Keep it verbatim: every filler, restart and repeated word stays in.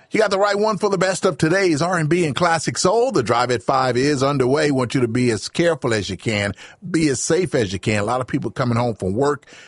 You got the right one for the best of today's R and B and classic soul. The Drive at five is underway. Want you to be as careful as you can, be as safe as you can. A lot of people coming home from work,